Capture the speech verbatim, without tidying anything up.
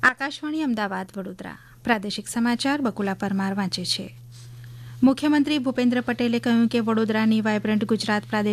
આકાશવાણી અમદાવાદ વડોદરા પ્રાદેશિક સમાચાર બકુલા પરમાર વાંચે છે. મુખ્યમંત્રી ભૂપેન્દ્ર પટેલે કહ્યું કે વડોદરાની વાયબ્રન્ટ ગુજરાત પ્રાદેશિક